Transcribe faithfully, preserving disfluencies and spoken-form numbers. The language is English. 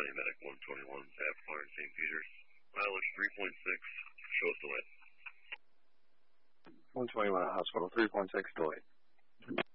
Valley Medic one twenty-one, Tab Clark, Saint Peters. Mileage three point six, show us delay. one twenty-one at hospital, three point six delayed.